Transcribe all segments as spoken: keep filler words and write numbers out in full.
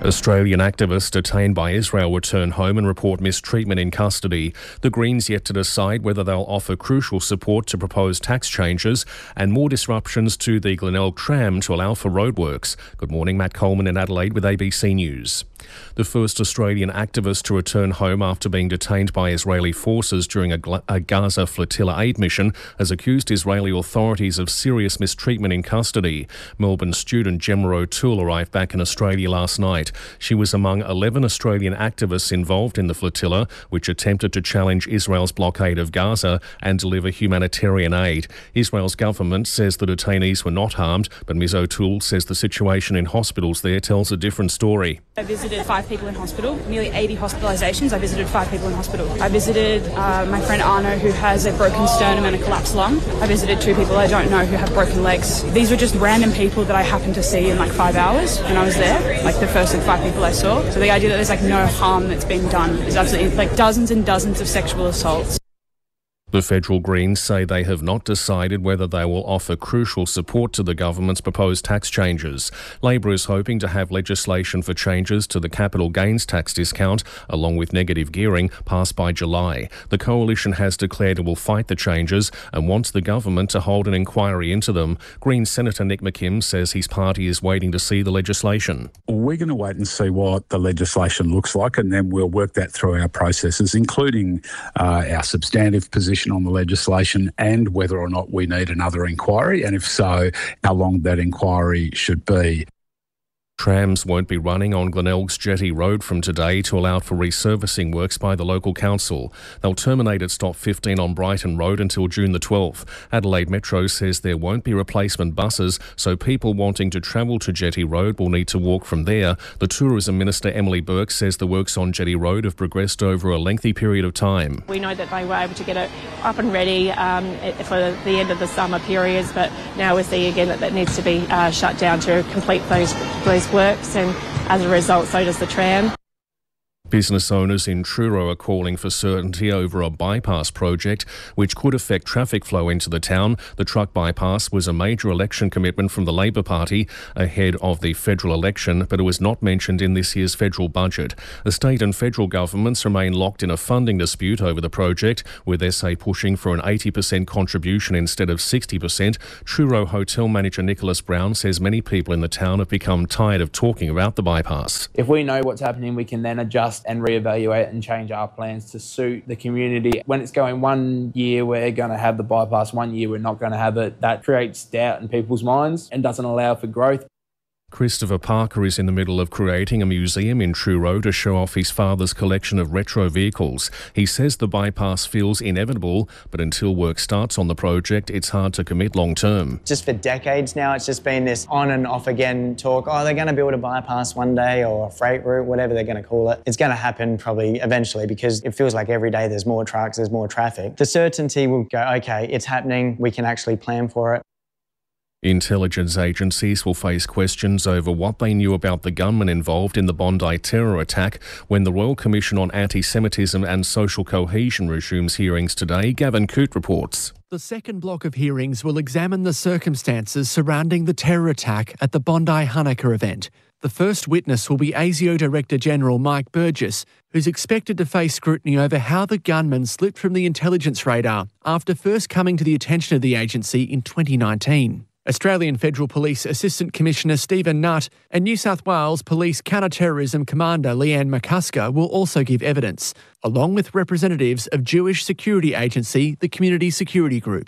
Australian activists detained by Israel return home and report mistreatment in custody. The Greens yet to decide whether they'll offer crucial support to proposed tax changes and more disruptions to the Glenelg tram to allow for roadworks. Good morning, Matt Coleman in Adelaide with A B C News. The first Australian activist to return home after being detained by Israeli forces during a, a Gaza flotilla aid mission has accused Israeli authorities of serious mistreatment in custody. Melbourne student Gemma O'Toole arrived back in Australia last night. She was among eleven Australian activists involved in the flotilla, which attempted to challenge Israel's blockade of Gaza and deliver humanitarian aid. Israel's government says the detainees were not harmed, but Miz O'Toole says the situation in hospitals there tells a different story. I visited five people in hospital, nearly eighty hospitalisations. I visited five people in hospital. I visited uh, my friend Arno, who has a broken sternum and a collapsed lung. I visited two people I don't know who have broken legs. These were just random people that I happened to see in like five hours when I was there, like the first like five people I saw. So the idea that there's like no harm that's being done is absolutely like dozens and dozens of sexual assaults. The federal Greens say they have not decided whether they will offer crucial support to the government's proposed tax changes. Labor is hoping to have legislation for changes to the capital gains tax discount, along with negative gearing, passed by July. The coalition has declared it will fight the changes and wants the government to hold an inquiry into them. Greens Senator Nick McKim says his party is waiting to see the legislation. We're going to wait and see what the legislation looks like, and then we'll work that through our processes, including uh, our substantive position on the legislation and whether or not we need another inquiry, and if so, how long that inquiry should be. Trams won't be running on Glenelg's Jetty Road from today to allow for resurfacing works by the local council. They'll terminate at stop fifteen on Brighton Road until June the twelfth. Adelaide Metro says there won't be replacement buses, so people wanting to travel to Jetty Road will need to walk from there. The Tourism Minister Emily Burke says the works on Jetty Road have progressed over a lengthy period of time. We know that they were able to get it up and ready um, for the end of the summer periods, but now we see again that that needs to be uh, shut down to complete those, those works, and as a result so does the tram. Business owners in Truro are calling for certainty over a bypass project which could affect traffic flow into the town. The truck bypass was a major election commitment from the Labor Party ahead of the federal election, but it was not mentioned in this year's federal budget. The state and federal governments remain locked in a funding dispute over the project, with S A pushing for an eighty percent contribution instead of sixty percent. Truro hotel manager Nicholas Brown says many people in the town have become tired of talking about the bypass. If we know what's happening, we can then adjust and reevaluate and change our plans to suit the community. When it's going one year we're going to have the bypass, one year we're not going to have it, that creates doubt in people's minds and doesn't allow for growth. Christopher Parker is in the middle of creating a museum in Truro to show off his father's collection of retro vehicles. He says the bypass feels inevitable, but until work starts on the project, it's hard to commit long term. Just for decades now, it's just been this on and off again talk. Oh, they're going to build a bypass one day, or a freight route, whatever they're going to call it. It's going to happen probably eventually, because it feels like every day there's more trucks, there's more traffic. The certainty will go, okay, it's happening, we can actually plan for it. Intelligence agencies will face questions over what they knew about the gunmen involved in the Bondi terror attack when the Royal Commission on Anti-Semitism and Social Cohesion resumes hearings today. Gavin Coote reports. The second block of hearings will examine the circumstances surrounding the terror attack at the Bondi Hanukkah event. The first witness will be A S I O Director General Mike Burgess, who's expected to face scrutiny over how the gunmen slipped from the intelligence radar after first coming to the attention of the agency in twenty nineteen. Australian Federal Police Assistant Commissioner Stephen Nutt and New South Wales Police Counter-Terrorism Commander Leanne McCusker will also give evidence, along with representatives of Jewish security agency, the Community Security Group.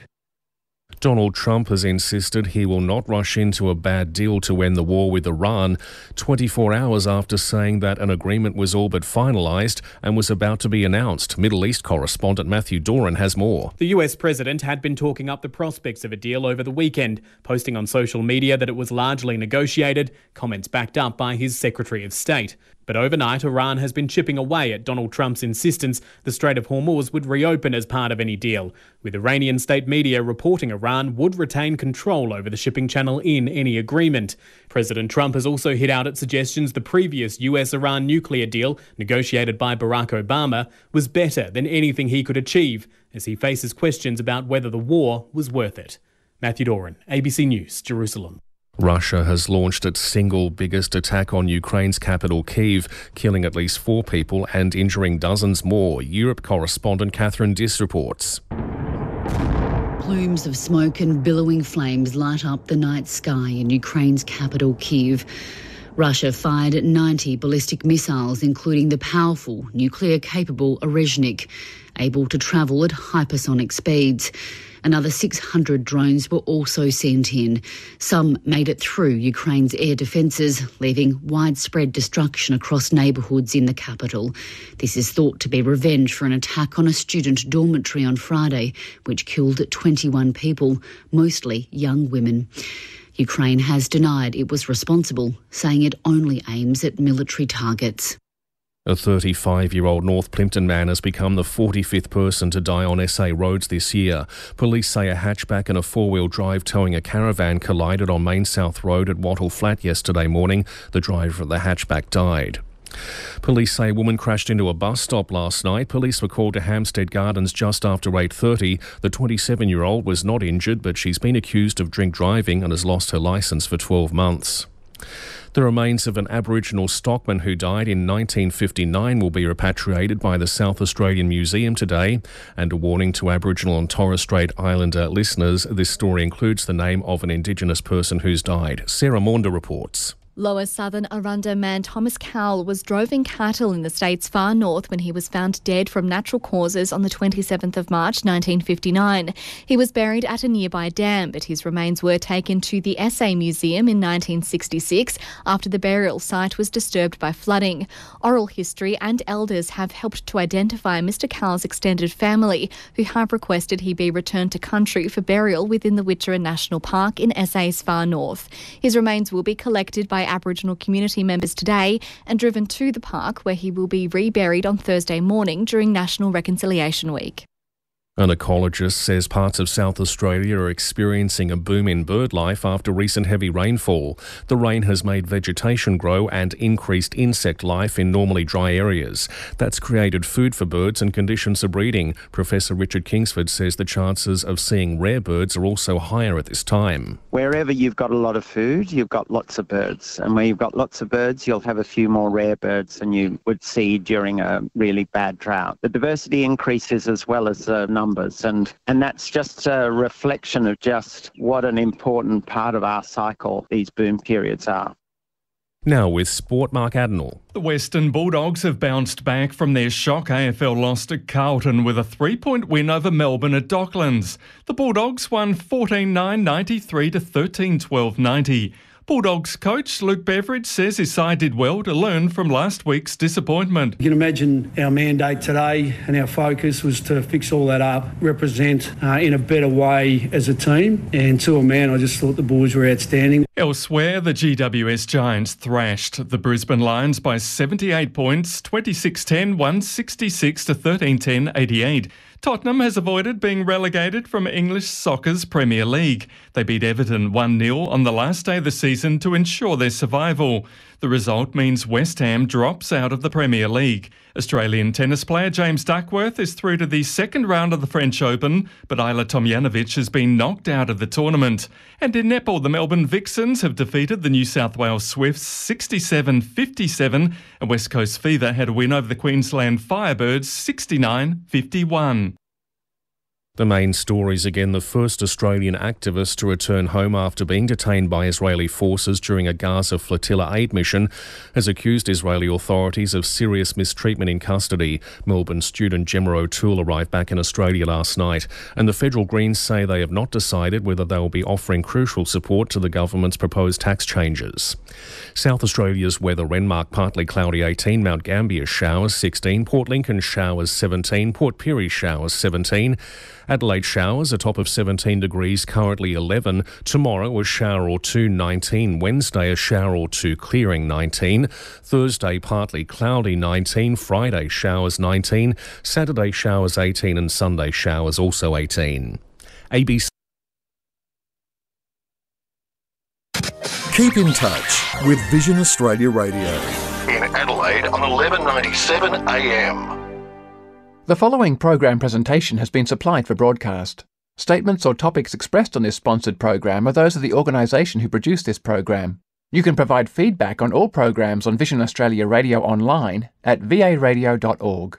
Donald Trump has insisted he will not rush into a bad deal to end the war with Iran, twenty-four hours after saying that an agreement was all but finalised and was about to be announced. Middle East correspondent Matthew Doran has more. The U S president had been talking up the prospects of a deal over the weekend, posting on social media that it was largely negotiated, comments backed up by his Secretary of State. But overnight, Iran has been chipping away at Donald Trump's insistence the Strait of Hormuz would reopen as part of any deal, with Iranian state media reporting Iran would retain control over the shipping channel in any agreement. President Trump has also hit out at suggestions the previous U S-Iran nuclear deal, negotiated by Barack Obama, was better than anything he could achieve, as he faces questions about whether the war was worth it. Matthew Doran, A B C News, Jerusalem. Russia has launched its single biggest attack on Ukraine's capital, Kyiv, killing at least four people and injuring dozens more. Europe correspondent Catherine Diss reports. Plumes of smoke and billowing flames light up the night sky in Ukraine's capital, Kyiv. Russia fired ninety ballistic missiles, including the powerful nuclear-capable Orezhnik, able to travel at hypersonic speeds. Another six hundred drones were also sent in. Some made it through Ukraine's air defences, leaving widespread destruction across neighbourhoods in the capital. This is thought to be revenge for an attack on a student dormitory on Friday, which killed twenty-one people, mostly young women. Ukraine has denied it was responsible, saying it only aims at military targets. A thirty-five-year-old North Plympton man has become the forty-fifth person to die on S A roads this year. Police say a hatchback and a four-wheel drive towing a caravan collided on Main South Road at Wattle Flat yesterday morning. The driver of the hatchback died. Police say a woman crashed into a bus stop last night. Police were called to Hampstead Gardens just after eight thirty. The twenty-seven-year-old was not injured, but she's been accused of drink driving and has lost her licence for twelve months. The remains of an Aboriginal stockman who died in nineteen fifty-nine will be repatriated by the South Australian Museum today. And a warning to Aboriginal and Torres Strait Islander listeners, this story includes the name of an Indigenous person who's died. Sarah Maunda reports. Lower Southern Arunda man Thomas Cowell was droving cattle in the state's far north when he was found dead from natural causes on the twenty-seventh of March nineteen fifty-nine. He was buried at a nearby dam, but his remains were taken to the S A Museum in nineteen sixty-six after the burial site was disturbed by flooding. Oral history and elders have helped to identify Mister Cowell's extended family, who have requested he be returned to country for burial within the Witjara National Park in S A's far north. His remains will be collected by Aboriginal community members today and driven to the park, where he will be reburied on Thursday morning during National Reconciliation Week. An ecologist says parts of South Australia are experiencing a boom in bird life after recent heavy rainfall. The rain has made vegetation grow and increased insect life in normally dry areas. That's created food for birds and conditions for breeding. Professor Richard Kingsford says the chances of seeing rare birds are also higher at this time. Wherever you've got a lot of food, you've got lots of birds. And where you've got lots of birds, you'll have a few more rare birds than you would see during a really bad drought. The diversity increases as well as the number. Numbers and and that's just a reflection of just what an important part of our cycle these boom periods are. Now with sport, Mark Adenall. The Western Bulldogs have bounced back from their shock A F L loss to Carlton with a three-point win over Melbourne at Docklands. The Bulldogs won fourteen nine ninety-three to thirteen twelve ninety. Bulldogs coach Luke Beveridge says his side did well to learn from last week's disappointment. You can imagine our mandate today and our focus was to fix all that up, represent uh, in a better way as a team, and to a man I just thought the Bulls were outstanding. Elsewhere, the G W S Giants thrashed the Brisbane Lions by seventy-eight points, twenty-six ten, one sixty-six to thirteen ten eighty-eight. Tottenham has avoided being relegated from English soccer's Premier League. They beat Everton one nil on the last day of the season to ensure their survival. The result means West Ham drops out of the Premier League. Australian tennis player James Duckworth is through to the second round of the French Open, but Ajla Tomljanovic has been knocked out of the tournament. And in netball, the Melbourne Vixens have defeated the New South Wales Swifts sixty-seven fifty-seven, and West Coast Fever had a win over the Queensland Firebirds sixty-nine fifty-one. The main stories again. The first Australian activist to return home after being detained by Israeli forces during a Gaza Flotilla aid mission has accused Israeli authorities of serious mistreatment in custody. Melbourne student Gemma O'Toole arrived back in Australia last night, and the federal Greens say they have not decided whether they will be offering crucial support to the government's proposed tax changes. South Australia's weather: Renmark partly cloudy eighteen, Mount Gambier showers sixteen, Port Lincoln showers seventeen, Port Pirie showers seventeen, Adelaide showers, a top of seventeen degrees, currently eleven. Tomorrow a shower or two, nineteen. Wednesday a shower or two, clearing, nineteen. Thursday partly cloudy, nineteen. Friday showers, nineteen. Saturday showers, eighteen, and Sunday showers also eighteen. A B C. Keep in touch with Vision Australia Radio. In Adelaide on eleven ninety-seven A M. The following program presentation has been supplied for broadcast. Statements or topics expressed on this sponsored program are those of the organisation who produced this program. You can provide feedback on all programs on Vision Australia Radio online at v a radio dot org.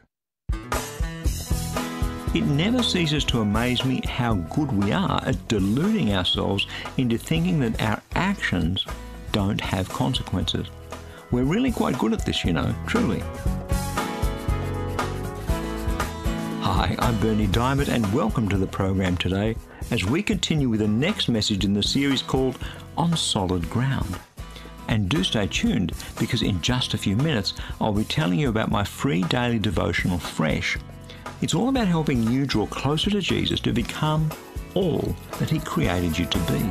It never ceases to amaze me how good we are at deluding ourselves into thinking that our actions don't have consequences. We're really quite good at this, you know, truly. Hi, I'm Bernie Diamond and welcome to the program today as we continue with the next message in the series called On Solid Ground. And do stay tuned because in just a few minutes I'll be telling you about my free daily devotional Fresh. It's all about helping you draw closer to Jesus to become all that He created you to be.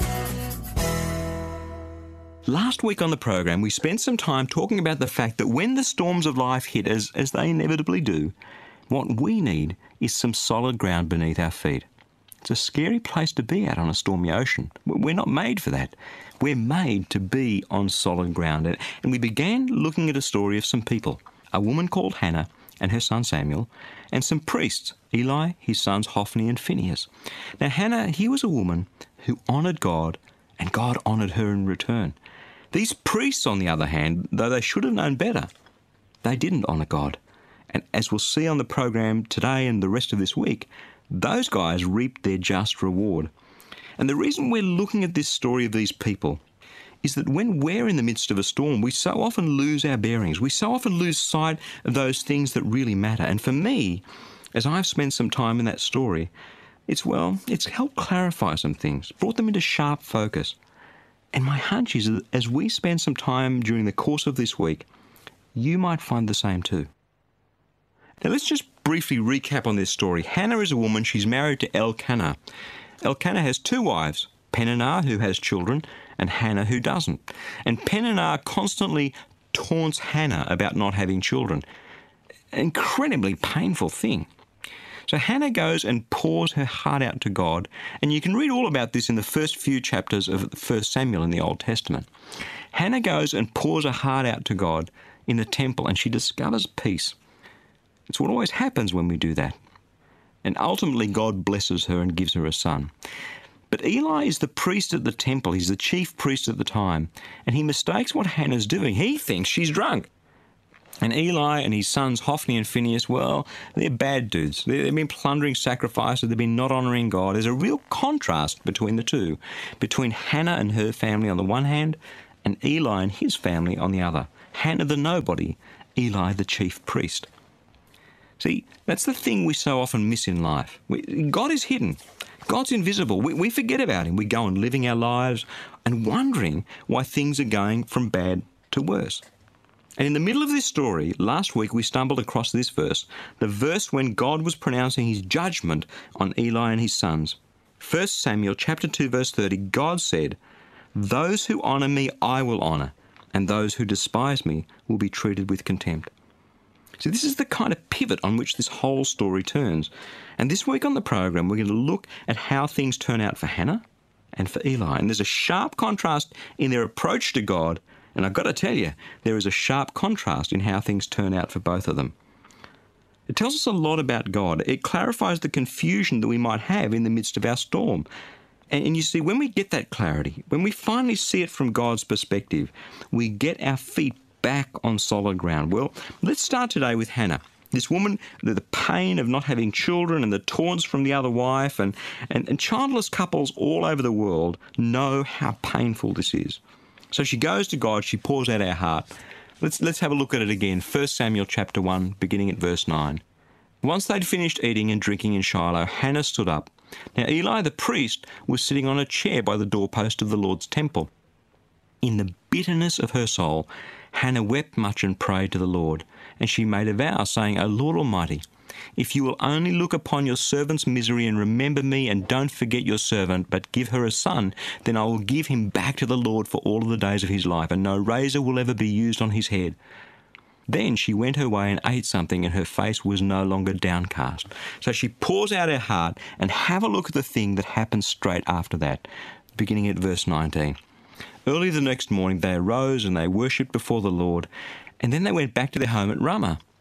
Last week on the program, we spent some time talking about the fact that when the storms of life hit us, as they inevitably do, what we need is some solid ground beneath our feet. It's a scary place to be at on a stormy ocean. We're not made for that. We're made to be on solid ground. And we began looking at a story of some people, a woman called Hannah and her son Samuel, and some priests, Eli, his sons Hophni and Phinehas. Now Hannah, he was a woman who honoured God, and God honoured her in return. These priests, on the other hand, though they should have known better, they didn't honour God. And as we'll see on the program today and the rest of this week, those guys reaped their just reward. And the reason we're looking at this story of these people is that when we're in the midst of a storm, we so often lose our bearings. We so often lose sight of those things that really matter. And for me, as I've spent some time in that story, it's, well, it's helped clarify some things, brought them into sharp focus. And my hunch is that as we spend some time during the course of this week, you might find the same too. Now let's just briefly recap on this story. Hannah is a woman, she's married to Elkanah. Elkanah has two wives, Peninnah, who has children, and Hannah, who doesn't. And Peninnah constantly taunts Hannah about not having children. An incredibly painful thing. So Hannah goes and pours her heart out to God, and you can read all about this in the first few chapters of First Samuel in the Old Testament. Hannah goes and pours her heart out to God in the temple, and she discovers peace. It's what always happens when we do that. And ultimately God blesses her and gives her a son. But Eli is the priest at the temple. He's the chief priest at the time. And he mistakes what Hannah's doing. He thinks she's drunk. And Eli and his sons Hophni and Phinehas, well, they're bad dudes. They've been plundering sacrifices. They've been not honouring God. There's a real contrast between the two. Between Hannah and her family on the one hand, and Eli and his family on the other. Hannah the nobody, Eli the chief priest. See, that's the thing we so often miss in life. We, God is hidden. God's invisible. We, we forget about Him. We go on living our lives and wondering why things are going from bad to worse. And in the middle of this story, last week we stumbled across this verse, the verse when God was pronouncing His judgment on Eli and his sons. First Samuel chapter two verse thirty, God said, "Those who honour me I will honour, and those who despise me will be treated with contempt." So this is the kind of pivot on which this whole story turns. And this week on the program, we're going to look at how things turn out for Hannah and for Eli. And there's a sharp contrast in their approach to God. And I've got to tell you, there is a sharp contrast in how things turn out for both of them. It tells us a lot about God. It clarifies the confusion that we might have in the midst of our storm. And, and you see, when we get that clarity, when we finally see it from God's perspective, we get our feet back on solid ground. Well, let's start today with Hannah. This woman, the pain of not having children and the taunts from the other wife and, and, and childless couples all over the world know how painful this is. So she goes to God, she pours out her heart. Let's, let's have a look at it again. First Samuel chapter one, beginning at verse nine. Once they'd finished eating and drinking in Shiloh, Hannah stood up. Now Eli the priest was sitting on a chair by the doorpost of the Lord's temple. In the bitterness of her soul, Hannah wept much and prayed to the Lord, and she made a vow, saying, O Lord Almighty, if you will only look upon your servant's misery and remember me and don't forget your servant, but give her a son, then I will give him back to the Lord for all of the days of his life, and no razor will ever be used on his head. Then she went her way and ate something, and her face was no longer downcast. So she pours out her heart, and have a look at the thing that happens straight after that, beginning at verse nineteen. Early the next morning they arose and they worshipped before the Lord, and then they went back to their home at Ramah.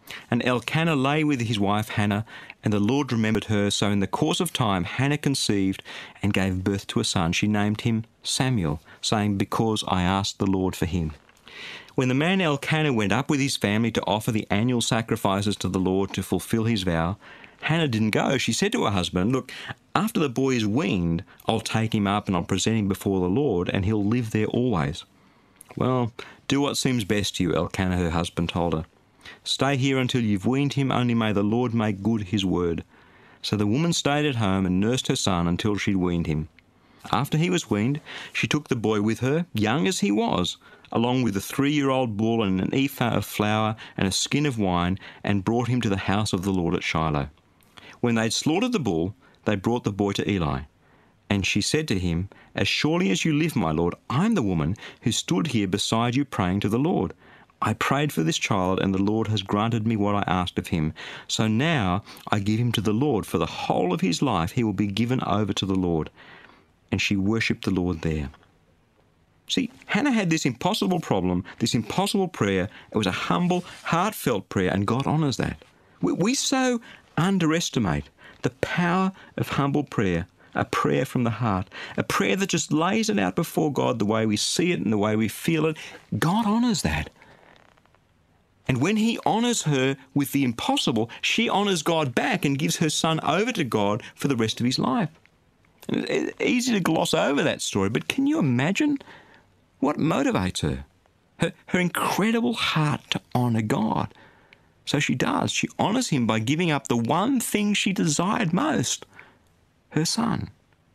And Elkanah lay with his wife Hannah, and the Lord remembered her. So in the course of time Hannah conceived and gave birth to a son. She named him Samuel, saying, "Because I asked the Lord for him." When the man Elkanah went up with his family to offer the annual sacrifices to the Lord to fulfill his vow, Hannah didn't go. She said to her husband, "Look, after the boy is weaned, I'll take him up and I'll present him before the Lord, and he'll live there always." "Well, do what seems best to you," Elkanah, her husband, told her. "Stay here until you've weaned him, only may the Lord make good his word." So the woman stayed at home and nursed her son until she'd weaned him. After he was weaned, she took the boy with her, young as he was, along with a three-year-old bull and an ephah of flour and a skin of wine, and brought him to the house of the Lord at Shiloh. When they'd slaughtered the bull, they brought the boy to Eli. And she said to him, "As surely as you live, my lord, I'm the woman who stood here beside you praying to the Lord. I prayed for this child, and the Lord has granted me what I asked of him. So now I give him to the Lord. For the whole of his life he will be given over to the Lord." And she worshipped the Lord there. See, Hannah had this impossible problem, this impossible prayer. It was a humble, heartfelt prayer, and God honours that. We, we so underestimate the power of humble prayer, a prayer from the heart, a prayer that just lays it out before God the way we see it and the way we feel it. God honours that. And when he honours her with the impossible, she honours God back and gives her son over to God for the rest of his life. And it's easy to gloss over that story, but can you imagine what motivates her? Her, her incredible heart to honour God. So she does. She honours him by giving up the one thing she desired most, her son.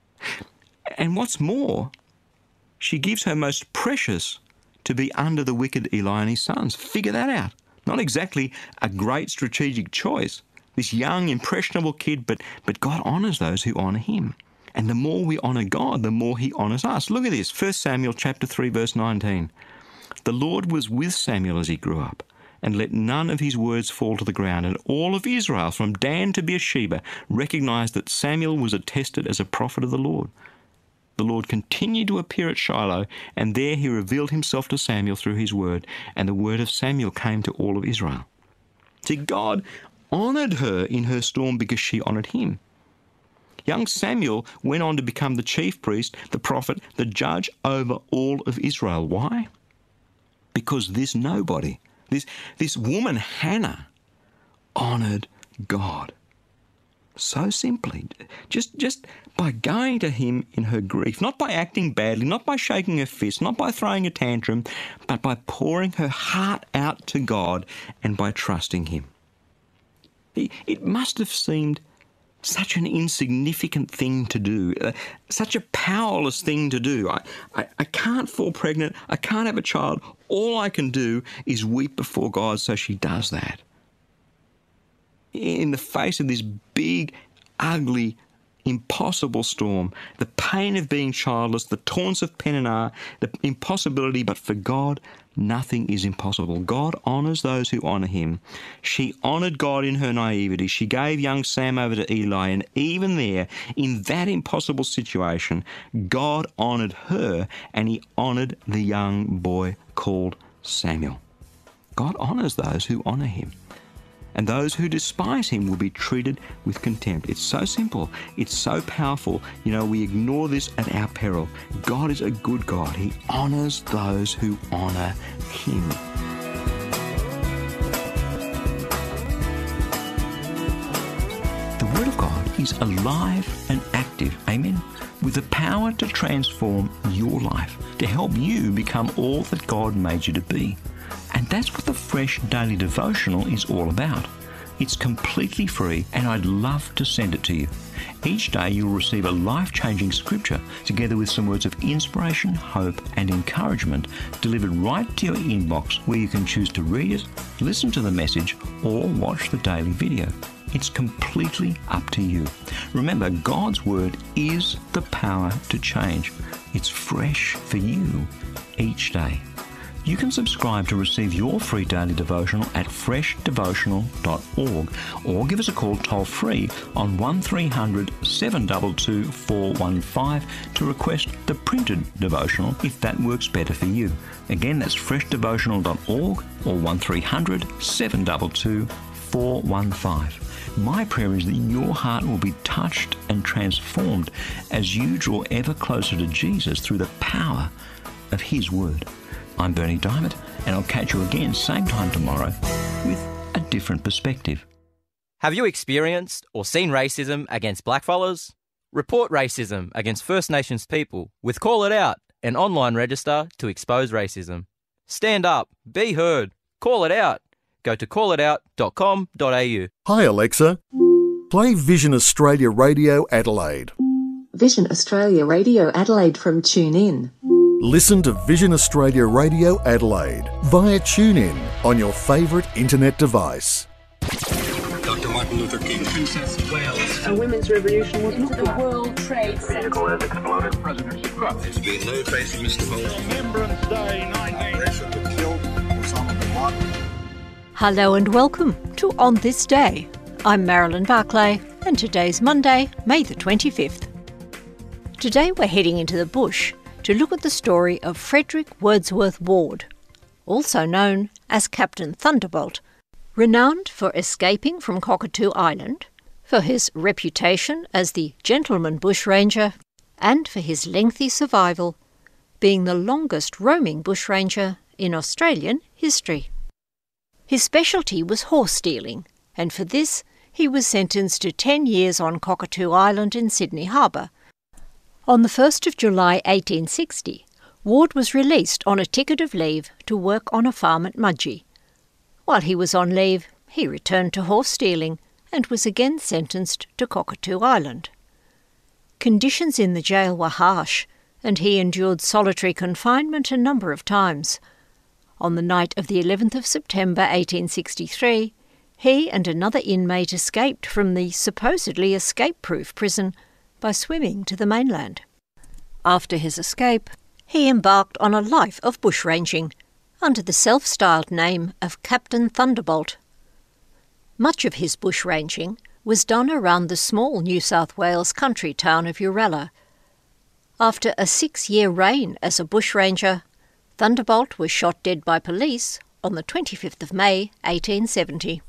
And what's more, she gives her most precious to be under the wicked Eli and his sons. Figure that out. Not exactly a great strategic choice. This young, impressionable kid, but, but God honours those who honour him. And the more we honour God, the more he honours us. Look at this, First Samuel chapter three, verse nineteen. "The Lord was with Samuel as he grew up, and let none of his words fall to the ground. And all of Israel, from Dan to Beersheba, recognised that Samuel was attested as a prophet of the Lord. The Lord continued to appear at Shiloh, and there he revealed himself to Samuel through his word, and the word of Samuel came to all of Israel." See, God honoured her in her storm because she honoured him. Young Samuel went on to become the chief priest, the prophet, the judge over all of Israel. Why? Because this nobody, this, this woman Hannah, honoured God. So simply, just, just by going to him in her grief, not by acting badly, not by shaking her fist, not by throwing a tantrum, but by pouring her heart out to God and by trusting him. It must have seemed such an insignificant thing to do, uh, such a powerless thing to do. I, I, I can't fall pregnant, I can't have a child, all I can do is weep before God, so she does that. In the face of this big, ugly, impossible storm, the pain of being childless, the taunts of Peninnah, the impossibility, but for God, nothing is impossible. God honours those who honour him. She honoured God in her naivety. She gave young Sam over to Eli, and even there, in that impossible situation, God honoured her, and he honoured the young boy called Samuel. God honours those who honour him. And those who despise him will be treated with contempt. It's so simple. It's so powerful. You know, we ignore this at our peril. God is a good God. He honours those who honour him. The Word of God is alive and active. Amen. With the power to transform your life, to help you become all that God made you to be. And that's what the Fresh Daily Devotional is all about. It's completely free, and I'd love to send it to you. Each day you'll receive a life-changing scripture together with some words of inspiration, hope and encouragement delivered right to your inbox, where you can choose to read it, listen to the message or watch the daily video. It's completely up to you. Remember, God's Word is the power to change. It's fresh for you each day. You can subscribe to receive your free daily devotional at fresh devotional dot org or give us a call toll free on one three hundred seven two two four one five to request the printed devotional if that works better for you. Again, that's fresh devotional dot org or one three hundred seven two two four one five. My prayer is that your heart will be touched and transformed as you draw ever closer to Jesus through the power of His Word. I'm Bernie Diamond, and I'll catch you again same time tomorrow with a different perspective. Have you experienced or seen racism against blackfellas? Report racism against First Nations people with Call It Out, an online register to expose racism. Stand up, be heard, call it out. Go to call it out dot com dot a u. Hi Alexa, play Vision Australia Radio Adelaide. Vision Australia Radio Adelaide from TuneIn. Listen to Vision Australia Radio Adelaide via TuneIn on your favourite internet device. Doctor Martin Luther King, Princess of Wales. A women's revolution was not the World Trade Center. Vehicle has exploded. President Trump. There's been no trace of Mister Vote. Remembrance Day nineteen. Operation to kill Osama bin Laden. Hello and welcome to On This Day. I'm Marilyn Barclay, and today's Monday, May the twenty-fifth. Today we're heading into the bush to look at the story of Frederick Wordsworth Ward, also known as Captain Thunderbolt, renowned for escaping from Cockatoo Island, for his reputation as the gentleman bushranger, and for his lengthy survival, being the longest roaming bushranger in Australian history. His specialty was horse stealing, and for this he was sentenced to ten years on Cockatoo Island in Sydney Harbour. On the first of July eighteen sixty, Ward was released on a ticket of leave to work on a farm at Mudgee. While he was on leave, he returned to horse stealing and was again sentenced to Cockatoo Island. Conditions in the jail were harsh, and he endured solitary confinement a number of times. On the night of the eleventh of September eighteen sixty-three, he and another inmate escaped from the supposedly escape-proof prison by swimming to the mainland. After his escape, he embarked on a life of bushranging under the self-styled name of Captain Thunderbolt. Much of his bushranging was done around the small New South Wales country town of Uralla. After a six-year reign as a bushranger, Thunderbolt was shot dead by police on the twenty-fifth of May eighteen seventy.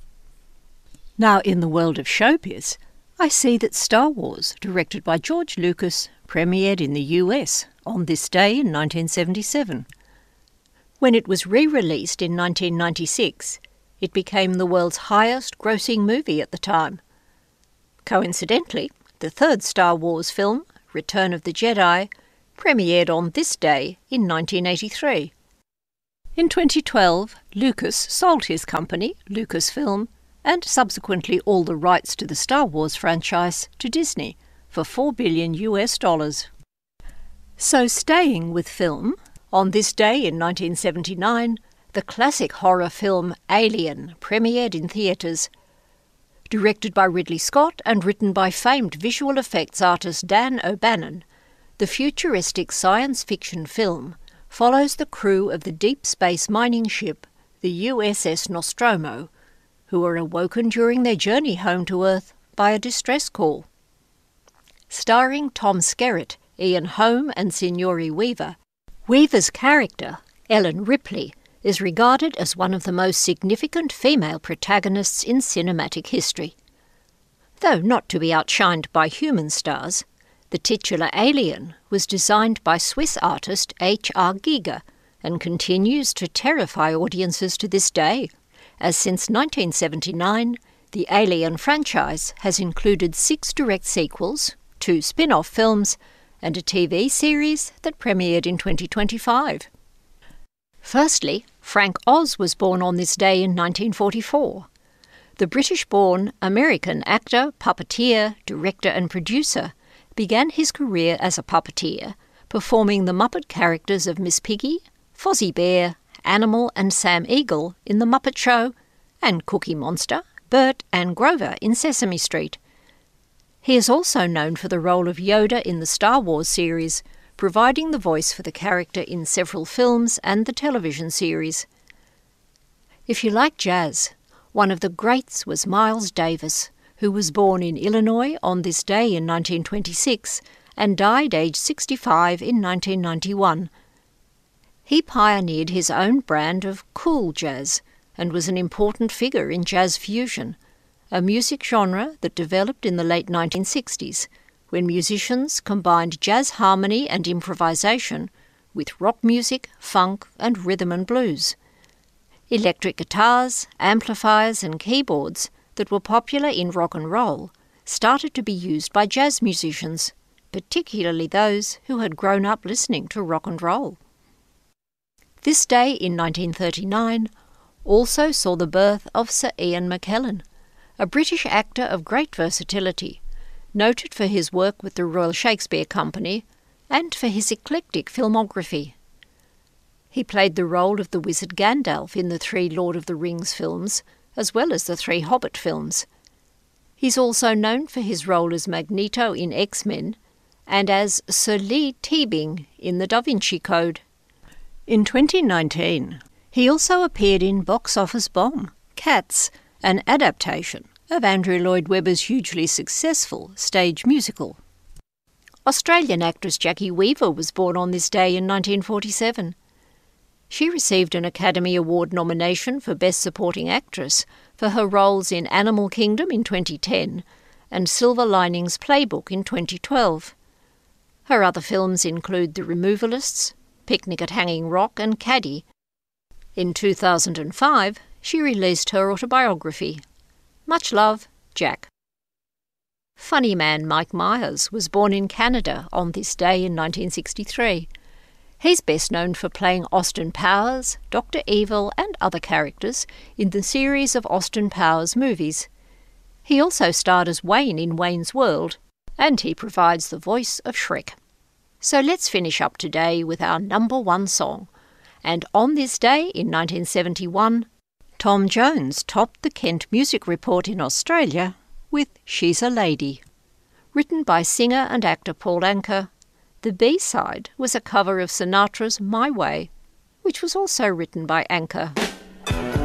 Now in the world of showbiz, I see that Star Wars, directed by George Lucas, premiered in the U S on this day in nineteen seventy-seven. When it was re-released in nineteen ninety-six, it became the world's highest-grossing movie at the time. Coincidentally, the third Star Wars film, Return of the Jedi, premiered on this day in nineteen eighty-three. In twenty twelve, Lucas sold his company, Lucasfilm, and subsequently all the rights to the Star Wars franchise to Disney for four billion US dollars. So staying with film, on this day in nineteen seventy-nine, the classic horror film Alien premiered in theatres. Directed by Ridley Scott and written by famed visual effects artist Dan O'Bannon, the futuristic science fiction film follows the crew of the deep space mining ship, the U S S Nostromo, who are awoken during their journey home to Earth by a distress call. Starring Tom Skerritt, Ian Holm and Signori Weaver, Weaver's character, Ellen Ripley, is regarded as one of the most significant female protagonists in cinematic history. Though not to be outshined by human stars, the titular alien was designed by Swiss artist H R Giger and continues to terrify audiences to this day, as since nineteen seventy-nine, the Alien franchise has included six direct sequels, two spin-off films, and a T V series that premiered in twenty twenty-five. Firstly, Frank Oz was born on this day in nineteen forty-four. The British-born American actor, puppeteer, director and producer began his career as a puppeteer, performing the Muppet characters of Miss Piggy, Fozzie Bear, Animal and Sam Eagle in The Muppet Show, and Cookie Monster, Bert and Grover in Sesame Street. He is also known for the role of Yoda in the Star Wars series, providing the voice for the character in several films and the television series. If you like jazz, one of the greats was Miles Davis, who was born in Illinois on this day in nineteen twenty-six and died aged sixty-five in nineteen ninety-one. He pioneered his own brand of cool jazz and was an important figure in jazz fusion, a music genre that developed in the late nineteen sixties, when musicians combined jazz harmony and improvisation with rock music, funk and rhythm and blues. Electric guitars, amplifiers and keyboards that were popular in rock and roll started to be used by jazz musicians, particularly those who had grown up listening to rock and roll. This day in nineteen thirty-nine also saw the birth of Sir Ian McKellen, a British actor of great versatility, noted for his work with the Royal Shakespeare Company and for his eclectic filmography. He played the role of the wizard Gandalf in the three Lord of the Rings films, as well as the three Hobbit films. He's also known for his role as Magneto in X-Men and as Sir Lee Teabing in The Da Vinci Code. In twenty nineteen, he also appeared in Box Office Bomb, Cats, an adaptation of Andrew Lloyd Webber's hugely successful stage musical. Australian actress Jackie Weaver was born on this day in nineteen forty-seven. She received an Academy Award nomination for Best Supporting Actress for her roles in Animal Kingdom in twenty ten and Silver Linings Playbook in twenty twelve. Her other films include The Removalists, Picnic at Hanging Rock and Caddy. In two thousand five, she released her autobiography, Much Love, Jack. Funny man Mike Myers was born in Canada on this day in nineteen sixty-three. He's best known for playing Austin Powers, Doctor Evil and other characters in the series of Austin Powers movies. He also starred as Wayne in Wayne's World, and he provides the voice of Shrek. So let's finish up today with our number one song. And on this day in nineteen seventy-one, Tom Jones topped the Kent Music Report in Australia with She's a Lady. Written by singer and actor Paul Anka, the B-side was a cover of Sinatra's My Way, which was also written by Anka.